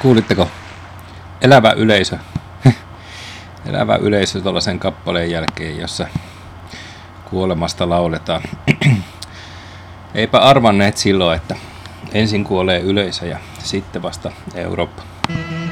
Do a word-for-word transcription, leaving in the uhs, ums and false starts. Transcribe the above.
Kuulitteko? Elävä yleisö. Elävä yleisö tuollaisen kappaleen jälkeen, jossa kuolemasta lauletaan. Eipä arvanneet silloin, että ensin kuolee yleisö ja sitten vasta Eurooppa.